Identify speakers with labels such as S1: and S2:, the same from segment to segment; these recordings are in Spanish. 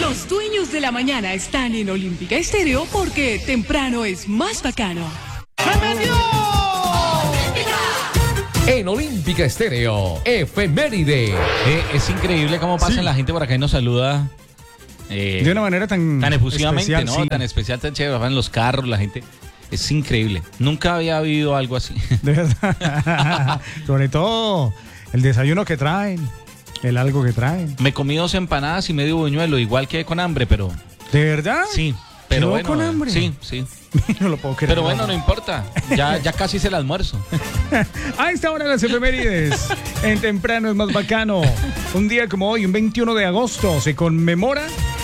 S1: Los dueños de la mañana están en Olímpica Estéreo porque temprano es más bacano.
S2: En Olímpica Estéreo, efeméride.
S3: Es increíble cómo pasa la gente por acá y nos saluda.
S4: De una manera tan
S3: efusivamente,
S4: especial,
S3: ¿no?
S4: sí.
S3: Tan especial, tan chévere. En los carros, la gente. Es increíble. Nunca había vivido algo así.
S4: De verdad. Sobre todo el desayuno que traen, el algo que traen.
S3: Me comí 2 empanadas y medio buñuelo, igual que con hambre, pero.
S4: ¿De verdad?
S3: Sí. Pero
S4: ¿Quedó
S3: bueno,
S4: con hambre?
S3: Sí.
S4: No lo puedo creer.
S3: Pero bueno, no importa. Ya casi hice el almuerzo.
S4: A esta hora las efemérides. En temprano es más bacano. Un día como hoy, un 21 de agosto, se conmemora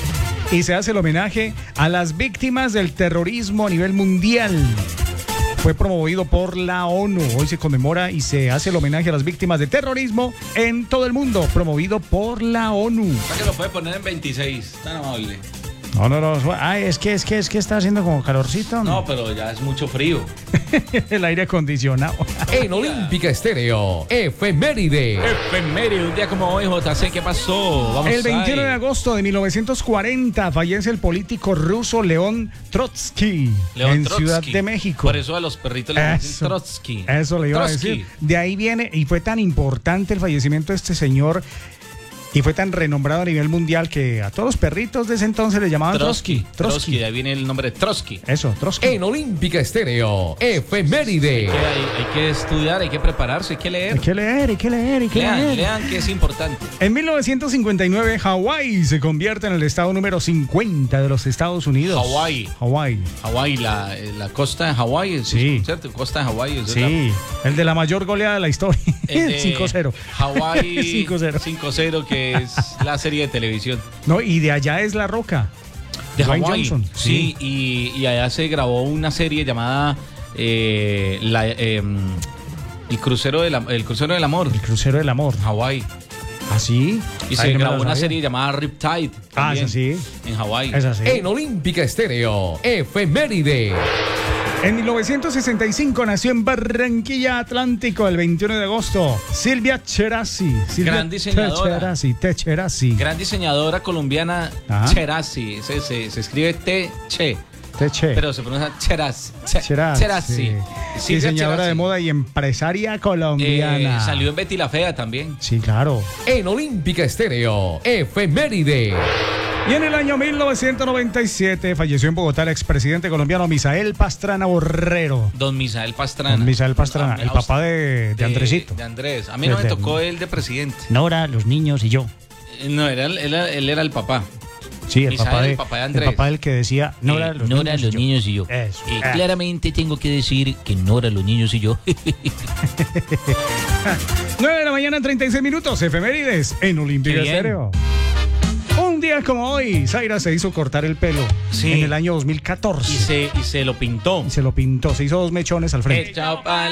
S4: y se hace el homenaje a las víctimas del terrorismo a nivel mundial. Fue promovido por la ONU. Hoy se conmemora y se hace el homenaje a las víctimas de terrorismo en todo el mundo. Promovido por la ONU.
S3: ¿Para que lo puede poner en 26? Tan amable.
S4: No. Ay, es que está haciendo como calorcito.
S3: No, pero ya es mucho frío.
S4: El aire acondicionado.
S2: En Olímpica Estéreo, efeméride.
S3: Efeméride, un día como hoy, JC, ¿qué pasó? Vamos
S4: El 21
S3: ahí.
S4: de agosto de 1940 fallece el político ruso León Trotsky en
S3: Trotsky.
S4: Ciudad de México.
S3: Por eso a los perritos le dicen
S4: Eso.
S3: Trotsky.
S4: Eso le iba a
S3: Trotsky.
S4: decir. De ahí viene, y fue tan importante el fallecimiento de este señor, y fue tan renombrado a nivel mundial que a todos los perritos de ese entonces le llamaban Trotsky.
S3: Trotsky, de ahí viene el nombre de Trotsky.
S4: Eso, Trotsky.
S2: En Olímpica Estéreo, efeméride.
S3: Hay que estudiar, hay que prepararse, hay que leer.
S4: Hay que leer.
S3: Lean que es importante.
S4: En 1959, Hawái se convierte en el estado número 50 de los Estados Unidos.
S3: Hawái, la costa de Hawái,
S4: Sí.
S3: ¿cierto? Costa de Hawái.
S4: Sí, el de la mayor goleada de la historia. 5-0.
S3: Hawái
S4: 5-0.
S3: 5-0, que es la serie de televisión.
S4: No, y de allá es La Roca.
S3: De
S4: Dwayne
S3: Hawái.
S4: Johnson.
S3: Sí, y allá se grabó una serie llamada El Crucero del Amor.
S4: El Crucero del Amor.
S3: Hawái.
S4: ¿Ah, sí?
S3: Y
S4: Ay,
S3: se
S4: no me
S3: grabó
S4: la
S3: una
S4: sabía.
S3: serie llamada Riptide.
S4: Ah,
S3: también,
S4: esa sí.
S3: En Hawái.
S4: Es así.
S2: En Olímpica Estéreo, efeméride.
S4: En 1965 nació en Barranquilla, Atlántico, el 21 de agosto, Silvia Cherasi.
S3: Gran diseñadora.
S4: Cherasi.
S3: Gran diseñadora colombiana,
S4: Ajá.
S3: Cherasi. Se escribe T-Che. Pero se pronuncia Cherasi. Cherasi.
S4: Diseñadora de moda y empresaria colombiana.
S3: Salió en Betty la Fea también.
S4: Sí, claro.
S2: En Olímpica Estéreo, efeméride.
S4: Y en el año 1997 falleció en Bogotá el expresidente colombiano Misael Pastrana Borrero.
S3: Don Misael Pastrana.
S4: Don Misael Pastrana, el papá de Andresito.
S3: De Andrés. A mí no me tocó él de presidente.
S4: Nora, los niños y yo.
S3: No, él era el papá.
S4: Sí, el
S3: Misael,
S4: papá,
S3: el papá de Andrés.
S4: el papá del que decía Nora, los niños y yo. Eso.
S3: Claramente tengo que decir que Nora, los niños y yo.
S4: 9 de la mañana, 36 minutos, efemérides en Olímpica
S3: Qué bien.
S4: Estéreo. Un día como hoy, Zaira se hizo cortar el pelo en el año 2014.
S3: Y se lo pintó.
S4: Y se lo pintó, se hizo 2 mechones al frente.
S3: Echado pa'l